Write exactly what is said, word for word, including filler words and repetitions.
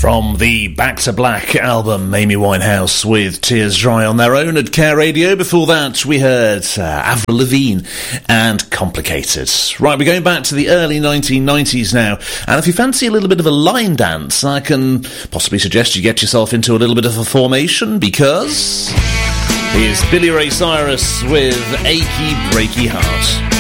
From the Back to Black album, Amy Winehouse with Tears Dry on their own at Care Radio. Before that, we heard uh, Avril Lavigne and Complicated. Right, we're going back to the early nineteen nineties now, and if you fancy a little bit of a line dance, I can possibly suggest you get yourself into a little bit of a formation, because here's Billy Ray Cyrus with Achy Breaky Heart.